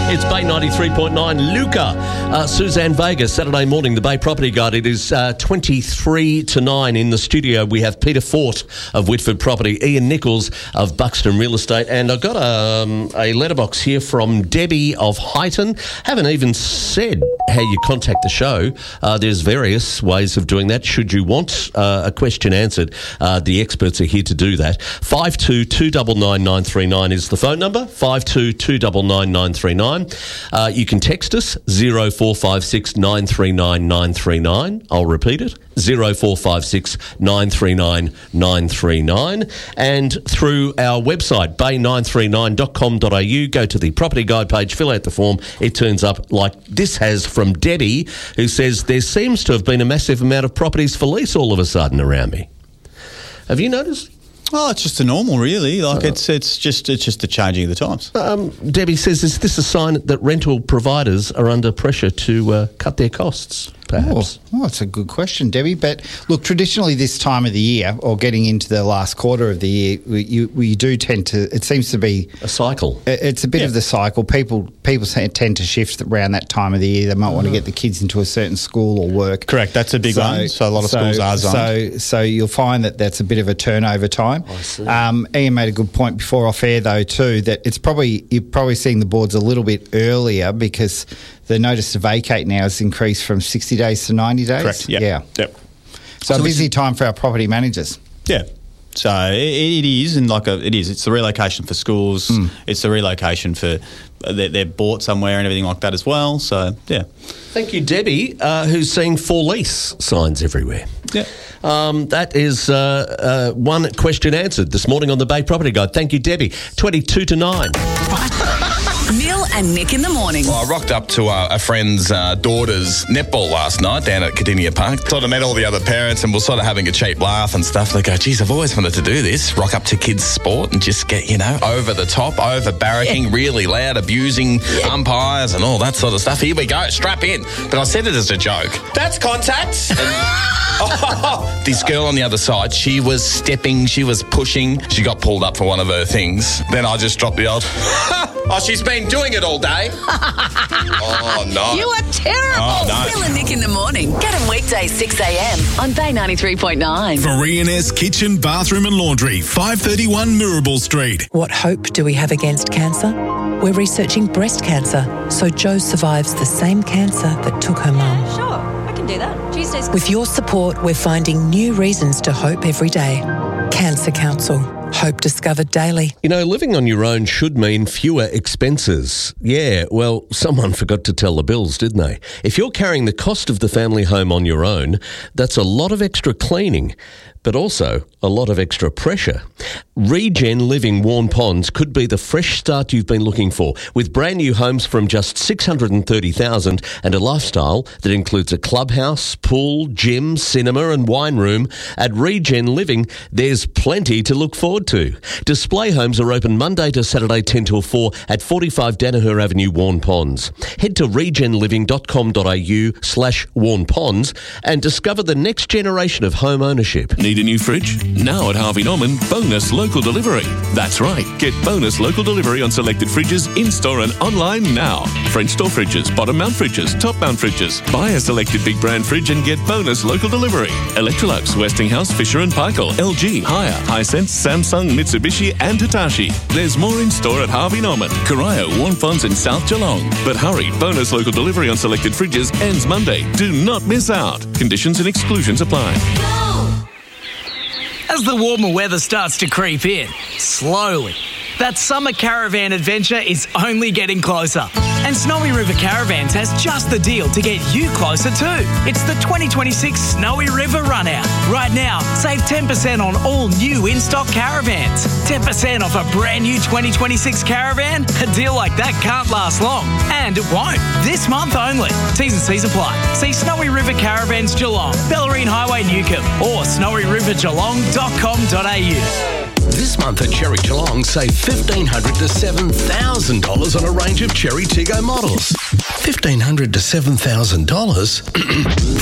It's Bay 93.9. Luca, Suzanne Vega, Saturday morning, the Bay Property Guide. It is 23 to 9 in the studio. We have Peter Fort of Whitford Property, Ian Nichols of Buxton Real Estate, and I've got a letterbox here from Debbie of Highton. Haven't even said how you contact the show. There's various ways of doing that. Should you want a question answered, the experts are here to do that. 52299939 is the phone number. 52299939. You can text us 0456 939 939. I'll repeat it, 0456 939 939. And through our website, bay939.com.au, go to the property guide page, fill out the form. It turns up like this has from Debbie, who says there seems to have been a massive amount of properties for lease all of a sudden around me. Have you noticed? Oh, it's just a normal, really. Like it's just the changing of the times. Debbie says, is this a sign that rental providers are under pressure to cut their costs, perhaps? Oh, that's a good question, Debbie. But look, traditionally this time of the year, or getting into the last quarter of the year, we do tend to, it seems to be a cycle. It's a bit of the cycle. People tend to shift around that time of the year. They might want to get the kids into a certain school or work. Correct, that's a big one. So a lot of schools are zoned. So you'll find that that's a bit of a turnover time. I see. Ian made a good point before off air though too, that you're probably seeing the boards a little bit earlier because the notice to vacate now has increased from 60 days to 90 days. Correct, yeah. Yep. So a busy time for our property managers. Yeah. So it is, and it is. It's the relocation for schools. It's the relocation for they're bought somewhere and everything like that as well. So yeah. Thank you, Debbie, who's seeing for lease signs everywhere. Yeah. That is one question answered this morning on the Bay Property Guide. Thank you, Debbie. 22 to 9. Neil and Nick in the morning. Well, I rocked up to a friend's daughter's netball last night down at Cardinia Park. Sort of met all the other parents and we're sort of having a cheap laugh and stuff. They go, geez, I've always wanted to do this. Rock up to kids' sport and just get, over the top, over-barracking, really loud, abusing umpires and all that sort of stuff. Here we go, strap in. But I said it as a joke. That's contact. This girl on the other side, she was stepping, she was pushing. She got pulled up for one of her things. Then I just dropped the old, oh, she's been doing it all day. Oh, no. You are terrible. Oh, no. Neil and Nick in the morning. Get them weekdays 6 a.m. on Bay 93.9. For E&S Kitchen, Bathroom and Laundry, 531 Mirabel Street. What hope do we have against cancer? We're researching breast cancer, so Jo survives the same cancer that took her mum. Sure, I can do that. Tuesdays. With your support, we're finding new reasons to hope every day. Cancer Council. Hope discovered daily. Living on your own should mean fewer expenses. Yeah, well, someone forgot to tell the bills, didn't they? If you're carrying the cost of the family home on your own, that's a lot of extra cleaning, but also a lot of extra pressure. Regen Living Warn Ponds could be the fresh start you've been looking for, with brand new homes from just $630,000 and a lifestyle that includes a clubhouse, pool, gym, cinema and wine room. At Regen Living, there's plenty to look forward to. Display homes are open Monday to Saturday 10 till 4 at 45 Danaher Avenue, Warn Ponds. Head to regenliving.com.au/Warn Ponds and discover the next generation of home ownership. Need a new fridge? Now at Harvey Norman, bonus local delivery. That's right. Get bonus local delivery on selected fridges in-store and online now. French door fridges, bottom mount fridges, top mount fridges. Buy a selected big brand fridge and get bonus local delivery. Electrolux, Westinghouse, Fisher & Paykel, LG, Haier, Hisense, Samsung, Mitsubishi and Hitachi. There's more in store at Harvey Norman, Corio, Warn Ponds and South Geelong. But hurry, bonus local delivery on selected fridges ends Monday. Do not miss out. Conditions and exclusions apply. As the warmer weather starts to creep in, slowly, that summer caravan adventure is only getting closer. And Snowy River Caravans has just the deal to get you closer too. It's the 2026 Snowy River Run Out. Right now, save 10% on all new in-stock caravans. 10% off a brand new 2026 caravan? A deal like that can't last long. And it won't. This month only. T's and C's apply. See Snowy River Caravans Geelong, Bellarine Highway Newcombe or snowyrivergeelong.com.au. This month at Cherry Geelong, save $1,500 to $7,000 on a range of Cherry Tiggo models. $1,500 to $7,000?